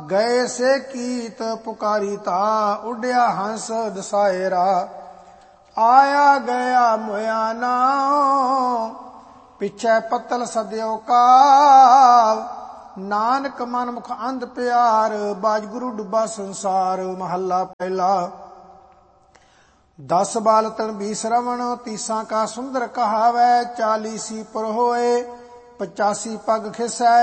ਗਏ ਸੇ ਕੀਤ ਪੁਕਾਰੀ ਤਾ ਉੱਡਿਆ ਹੰਸ ਦਸਾਏਰਾ ਆਇਆ ਗਿਆ ਮੋਇਆ ਨਾ ਪਿਛੈ ਪਤਲ ਸਦਿਓ ਕਾਲ ਨਾਨਕ ਮਨ ਮੁਖ ਅੰਧ ਪਿਆਰ ਬਾਜ ਗੁਰੂ ਡੁੱਬਾ ਸੰਸਾਰ। ਮਹੱਲਾ ਪਹਿਲਾ। 10 ਬਾਲ ਤਨ 20 ਸ਼ਰਵਣ ਤੀਸਾਂ ਕਾ ਸੁੰਦਰ ਕਹਾਵੈ 40 ਸੀ ਪੁਰ ਹੋਏ 85 ਪਗ ਖਿਸੈ